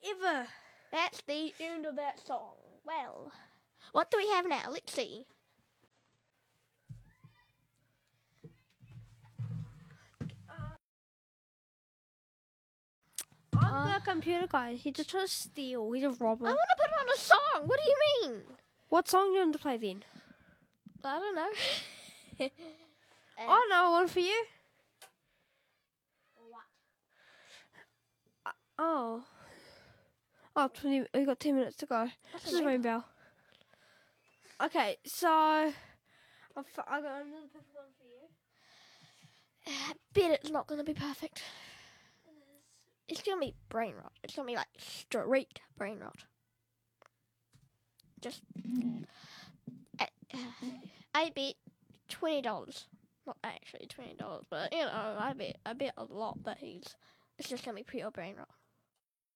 ever. That's the end of that song. Well, what do we have now? Let's see. I'm the computer guy. He's just trying to steal. He's a robber. I want to put on a song. What do you mean? What song do you want to play then? I don't know. I know one for you. What? Oh, 20. We got 10 minutes to go. This is Rainbow. Okay, so I got another perfect one for you. I bet it's not going to be perfect. It's going to be brain rot. It's going to be like straight brain rot. Just, I bet $20. Not actually $20, but you know, I bet a lot that it's just going to be pure brain rot.